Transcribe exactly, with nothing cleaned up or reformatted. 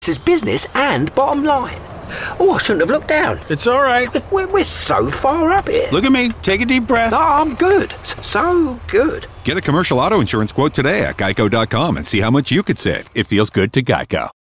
This is business and bottom line. Oh, I shouldn't have looked down. It's all right. We're, we're so far up here. Look at me. Take a deep breath. No, I'm good. So good. Get a commercial auto insurance quote today at geico dot com and see how much you could save. It feels good to Geico.